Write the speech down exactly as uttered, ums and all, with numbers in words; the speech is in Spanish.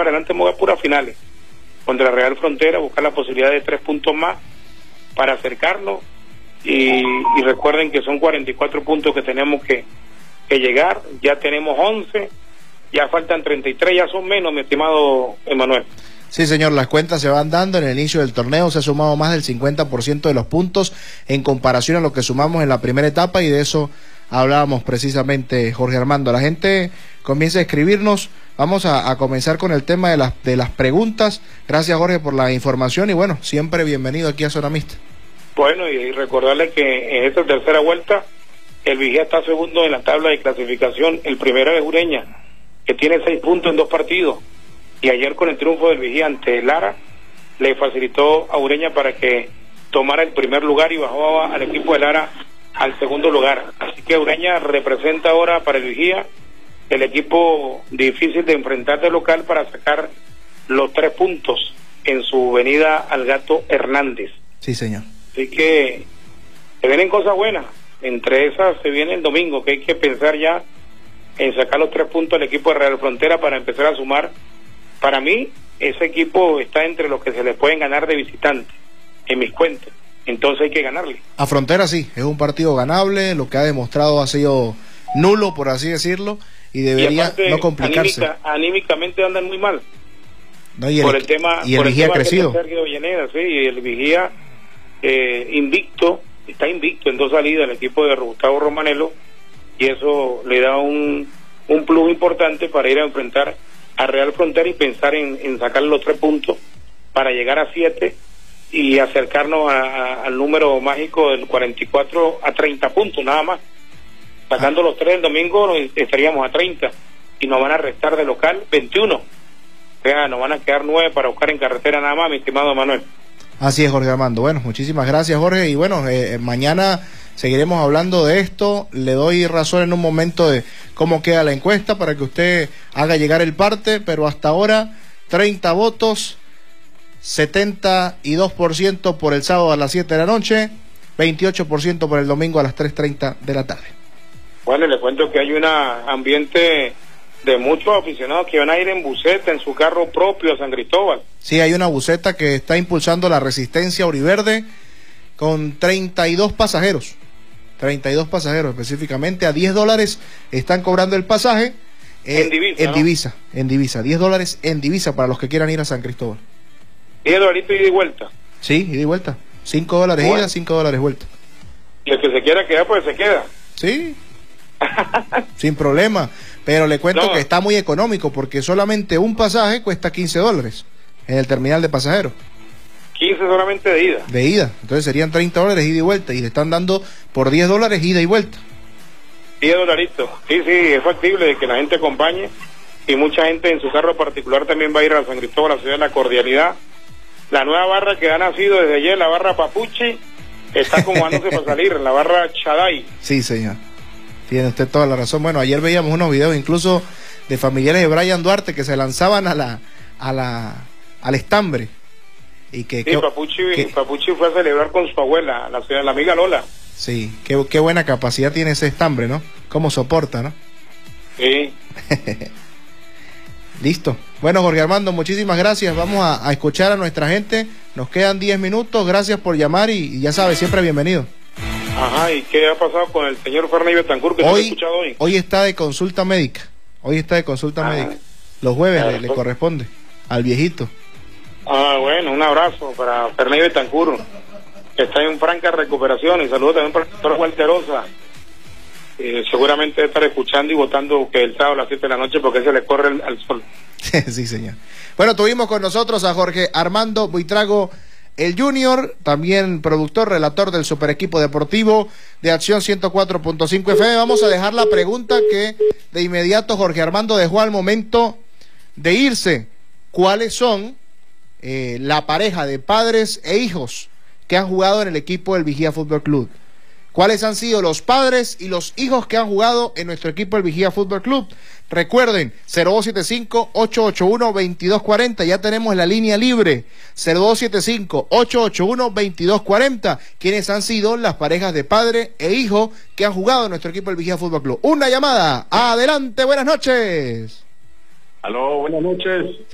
para adelante me voy a puras finales. Contra la Real Frontera, buscar la posibilidad de tres puntos más para acercarnos. Y, y recuerden que son cuarenta y cuatro puntos que tenemos que, que llegar. Ya tenemos once, ya faltan treinta y tres, ya son menos, mi estimado Emanuel. Sí, señor, las cuentas se van dando. En el inicio del torneo se ha sumado más del cincuenta por ciento de los puntos en comparación a lo que sumamos en la primera etapa, y de eso hablábamos precisamente, Jorge Armando. La gente comienza a escribirnos. Vamos a, a comenzar con el tema de las, de las preguntas. Gracias, Jorge, por la información, y bueno, siempre bienvenido aquí a Zona Mixta. Bueno, y, y recordarle que en esta tercera vuelta el Vigía está segundo en la tabla de clasificación. El primero es Ureña, que tiene seis puntos en dos partidos, y ayer con el triunfo del Vigía ante Lara le facilitó a Ureña para que tomara el primer lugar y bajó al equipo de Lara al segundo lugar. Así que Ureña representa ahora para el Vigía el equipo difícil de enfrentar de local para sacar los tres puntos en su venida al Gato Hernández. Sí, señor. Así que se vienen cosas buenas. Entre esas se viene el domingo, que hay que pensar ya en sacar los tres puntos al equipo de Real Frontera para empezar a sumar. Para mí, ese equipo está entre los que se le pueden ganar de visitante, en mis cuentas. Entonces hay que ganarle. A Frontera sí, es un partido ganable. Lo que ha demostrado ha sido nulo, por así decirlo, y debería y aparte, no complicarse. Anímica, anímicamente andan muy mal. No, y el, por el tema, y el por Vigía el ha crecido. Sergio Villaneda, sí, y el Vigía eh, invicto, está invicto en dos salidas el equipo de Gustavo Romanello, y eso le da un, un plus importante para ir a enfrentar a Real Frontera y pensar en, en sacar los tres puntos para llegar a siete y acercarnos a, a, al número mágico del cuarenta y cuatro a treinta puntos nada más. Sacando ah. los tres el domingo estaríamos a treinta y nos van a restar de local veintiuno. O sea, nos van a quedar nueve para buscar en carretera nada más, mi estimado Manuel. Así es, Jorge Armando. Bueno, muchísimas gracias, Jorge, y bueno, eh, mañana seguiremos hablando de esto. Le doy razón en un momento de cómo queda la encuesta para que usted haga llegar el parte, pero hasta ahora treinta votos, setenta y dos por ciento por el sábado a las siete de la noche, veintiocho por ciento por el domingo a las tres treinta de la tarde. Bueno, le cuento que hay un ambiente de muchos aficionados que van a ir en buseta, en su carro propio a San Cristóbal. Sí, hay una buseta que está impulsando la Resistencia Auriverde con treinta y dos pasajeros. treinta y dos pasajeros específicamente, a diez dólares están cobrando el pasaje. Eh, en divisa, en ¿no? divisa, en divisa, diez dólares en divisa para los que quieran ir a San Cristóbal. diez dolaritos ida y vuelta. Sí, ida y vuelta. cinco dólares bueno. ida, cinco dólares vuelta. Y el que se quiera quedar, pues se queda. Sí, sin problema. Pero le cuento no. que está muy económico, porque solamente un pasaje cuesta quince dólares en el terminal de pasajeros. quince solamente de ida. De ida, entonces serían treinta dólares ida y vuelta, y le están dando por diez dólares ida y vuelta. diez dolaritos, sí, sí, es factible de que la gente acompañe, y mucha gente en su carro particular también va a ir a San Cristóbal, a la ciudad de la cordialidad. La nueva barra que ha nacido desde ayer, la barra Papuchi, está acomodándose para salir, la barra Chaday. Sí, señor, tiene usted toda la razón. Bueno, ayer veíamos unos videos incluso de familiares de Brian Duarte que se lanzaban a la, a la, al estambre. Y que, sí, que, Papuchi, que, Papuchi fue a celebrar con su abuela, la, la amiga Lola. Sí, qué, qué buena capacidad tiene ese estambre, ¿no? Cómo soporta, ¿no? Sí. Listo. Bueno, Jorge Armando, muchísimas gracias. Vamos a, a escuchar a nuestra gente. Nos quedan diez minutos. Gracias por llamar y, y ya sabes, siempre bienvenido. Ajá, ¿y qué ha pasado con el señor Fernández Betancourt que hoy, no he escuchado hoy? Hoy está de consulta médica. Hoy está de consulta ah, médica. Los jueves ah, le, le corresponde al viejito. Ah, bueno, un abrazo para Fernández Betancourt, que está en franca recuperación, y saludos también para el doctor Walterosa. Eh, seguramente debe estar escuchando y votando que el sábado a las siete de la noche porque se le corre el, al sol. Sí, señor. Bueno, tuvimos con nosotros a Jorge Armando Buitrago, el Junior, también productor, relator del super equipo deportivo de Acción ciento cuatro punto cinco F M. Vamos a dejar la pregunta que de inmediato Jorge Armando dejó al momento de irse. ¿Cuáles son eh, la pareja de padres e hijos que han jugado en el equipo del Vigía Fútbol Club? ¿Cuáles han sido los padres y los hijos que han jugado en nuestro equipo del Vigía Fútbol Club? Recuerden, cero dos siete cinco, ocho ocho uno, dos dos cuatro cero, ya tenemos la línea libre, cero dos siete cinco, ocho ocho uno, dos dos cuatro cero, ¿quiénes han sido las parejas de padre e hijo que han jugado en nuestro equipo del Vigía Fútbol Club? Una llamada, adelante, buenas noches. Aló, buenas noches.